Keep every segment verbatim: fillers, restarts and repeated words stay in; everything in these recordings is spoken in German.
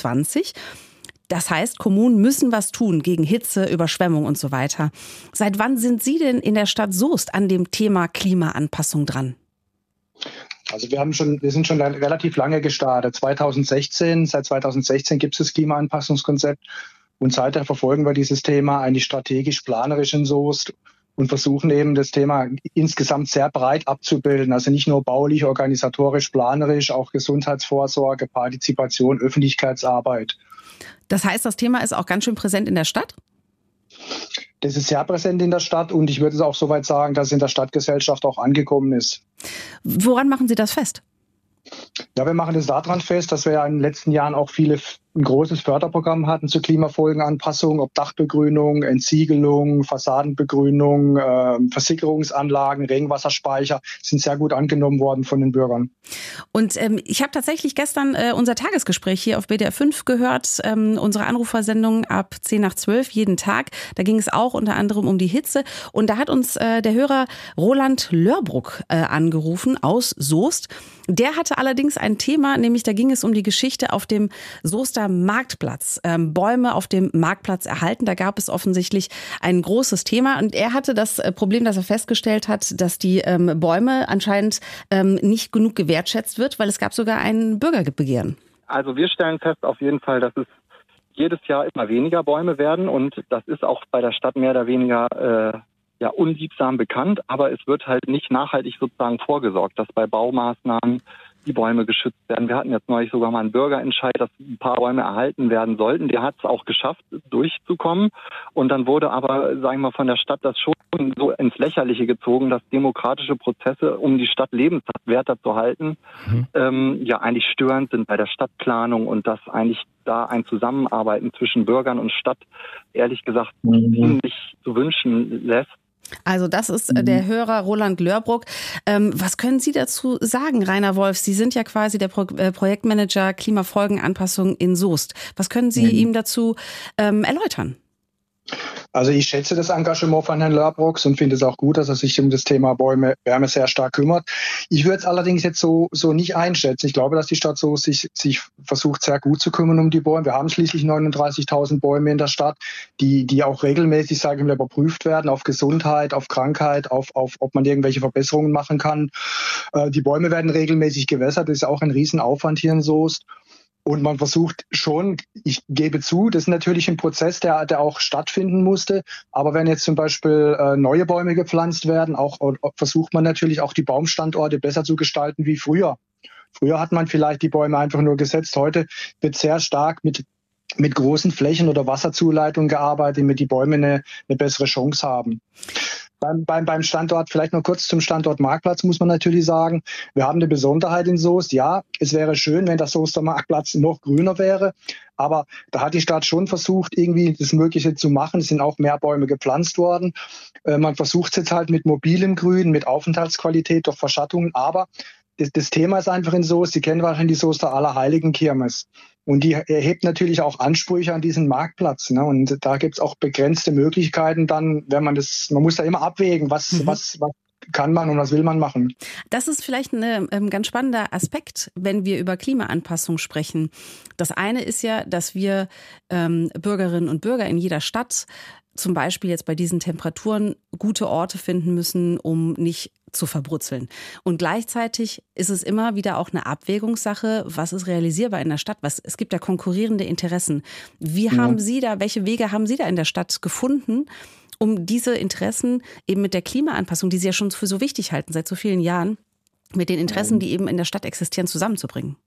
zwanzig. Das heißt, Kommunen müssen was tun gegen Hitze, Überschwemmung und so weiter. Seit wann sind Sie denn in der Stadt Soest an dem Thema Klimaanpassung dran? Also wir haben schon, wir sind schon relativ lange gestartet. zweitausendsechzehn, seit zweitausendsechzehn gibt es das Klimaanpassungskonzept und seither verfolgen wir dieses Thema eigentlich strategisch planerisch in Soest und versuchen eben das Thema insgesamt sehr breit abzubilden. Also nicht nur baulich, organisatorisch, planerisch, auch Gesundheitsvorsorge, Partizipation, Öffentlichkeitsarbeit. Das heißt, das Thema ist auch ganz schön präsent in der Stadt? Das ist sehr präsent in der Stadt und ich würde es auch so weit sagen, dass es in der Stadtgesellschaft auch angekommen ist. Woran machen Sie das fest? Ja, wir machen das daran fest, dass wir ja in den letzten Jahren auch viele ein großes Förderprogramm hatten zur Klimafolgenanpassung, ob Dachbegrünung, Entsiegelung, Fassadenbegrünung, äh, Versickerungsanlagen, Regenwasserspeicher, sind sehr gut angenommen worden von den Bürgern. Und ähm, ich habe tatsächlich gestern äh, unser Tagesgespräch hier auf B D R fünf gehört, ähm, unsere Anrufersendung ab zehn nach zwölf jeden Tag. Da ging es auch unter anderem um die Hitze. Und da hat uns äh, der Hörer Roland Lörbruck äh, angerufen aus Soest. Der hatte allerdings ein Thema, nämlich da ging es um die Geschichte auf dem Soester Marktplatz. Ähm, Bäume auf dem Marktplatz erhalten. Da gab es offensichtlich ein großes Thema. Und er hatte das Problem, dass er festgestellt hat, dass die ähm, Bäume anscheinend ähm, nicht genug gewertschätzt wird, weil es gab sogar ein Bürgerbegehren. Also wir stellen fest auf jeden Fall, dass es jedes Jahr immer weniger Bäume werden. Und das ist auch bei der Stadt mehr oder weniger äh, ja unliebsam bekannt. Aber es wird halt nicht nachhaltig sozusagen vorgesorgt, dass bei Baumaßnahmen die Bäume geschützt werden. Wir hatten jetzt neulich sogar mal einen Bürgerentscheid, dass ein paar Bäume erhalten werden sollten. Der hat es auch geschafft, durchzukommen. Und dann wurde aber, sagen wir mal, von der Stadt das schon so ins Lächerliche gezogen, dass demokratische Prozesse, um die Stadt lebenswerter zu halten, mhm. ähm, ja eigentlich störend sind bei der Stadtplanung und dass eigentlich da ein Zusammenarbeiten zwischen Bürgern und Stadt, ehrlich gesagt, mhm. ziemlich zu wünschen lässt. Also das ist der Hörer Roland Lörbruck. Ähm, was können Sie dazu sagen, Rainer Wolf? Sie sind ja quasi der Pro- äh, Projektmanager Klimafolgenanpassung in Soest. Was können Sie mhm. ihm dazu ähm, erläutern? Also ich schätze das Engagement von Herrn Lörbrucks und finde es auch gut, dass er sich um das Thema Bäume, Wärme sehr stark kümmert. Ich würde es allerdings jetzt so so nicht einschätzen. Ich glaube, dass die Stadt so sich sich versucht, sehr gut zu kümmern um die Bäume. Wir haben schließlich neununddreißigtausend Bäume in der Stadt, die die auch regelmäßig, sage ich mal, überprüft werden auf Gesundheit, auf Krankheit, auf auf ob man irgendwelche Verbesserungen machen kann. Äh, die Bäume werden regelmäßig gewässert. Das ist auch ein Riesenaufwand hier in Soest. Und man versucht schon, ich gebe zu, das ist natürlich ein Prozess, der, der auch stattfinden musste. Aber wenn jetzt zum Beispiel äh, neue Bäume gepflanzt werden, auch äh, versucht man natürlich auch die Baumstandorte besser zu gestalten wie früher. Früher hat man vielleicht die Bäume einfach nur gesetzt. Heute wird sehr stark mit mit großen Flächen oder Wasserzuleitungen gearbeitet, damit die Bäume eine, eine bessere Chance haben. Beim, beim, beim Standort, vielleicht noch kurz zum Standort Marktplatz, muss man natürlich sagen, wir haben eine Besonderheit in Soest. Ja, es wäre schön, wenn der Soester Marktplatz noch grüner wäre, aber da hat die Stadt schon versucht, irgendwie das Mögliche zu machen. Es sind auch mehr Bäume gepflanzt worden. Äh, man versucht es jetzt halt mit mobilem Grün, mit Aufenthaltsqualität, durch Verschattungen, aber das, das Thema ist einfach in Soest, Sie kennen wahrscheinlich die Soester Allerheiligenkirmes. Und die erhebt natürlich auch Ansprüche an diesen Marktplatz. Ne? Und da gibt's auch begrenzte Möglichkeiten dann, wenn man das, man muss da immer abwägen, was, mhm. was, was kann man und was will man machen. Das ist vielleicht ein ähm, ganz spannender Aspekt, wenn wir über Klimaanpassung sprechen. Das eine ist ja, dass wir ähm, Bürgerinnen und Bürger in jeder Stadt zum Beispiel jetzt bei diesen Temperaturen gute Orte finden müssen, um nicht zu verbrutzeln. Und gleichzeitig ist es immer wieder auch eine Abwägungssache, was ist realisierbar in der Stadt? Was, es gibt ja konkurrierende Interessen. Wie ja. haben Sie da, welche Wege haben Sie da in der Stadt gefunden, um diese Interessen eben mit der Klimaanpassung, die Sie ja schon für so wichtig halten seit so vielen Jahren, mit den Interessen, die eben in der Stadt existieren, zusammenzubringen?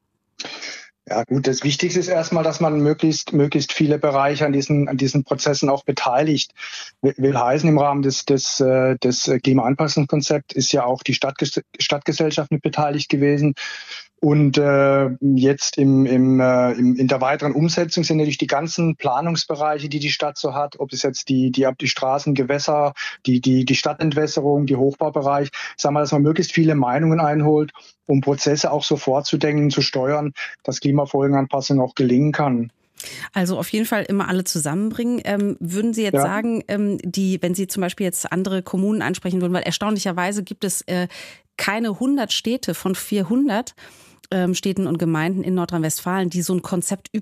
Ja gut, das Wichtigste ist erstmal, dass man möglichst möglichst viele Bereiche an diesen an diesen Prozessen auch beteiligt. Will heißen, im Rahmen des des äh, des Klimaanpassungskonzepts ist ja auch die Stadtges- Stadtgesellschaft mit beteiligt gewesen. Und äh, jetzt im, im, äh, im, in der weiteren Umsetzung sind natürlich die ganzen Planungsbereiche, die die Stadt so hat, ob es jetzt die die, die Straßen, Gewässer, die, die, die Stadtentwässerung, die Hochbaubereich, sagen wir, dass man möglichst viele Meinungen einholt, um Prozesse auch so vorzudenken, zu steuern, dass Klimafolgenanpassung auch gelingen kann. Also auf jeden Fall immer alle zusammenbringen. Ähm, würden Sie jetzt ja. sagen, ähm, die, wenn Sie zum Beispiel jetzt andere Kommunen ansprechen würden, weil erstaunlicherweise gibt es äh, keine hundert Städte von vierhundert ähm, Städten und Gemeinden in Nordrhein-Westfalen, die so ein Konzept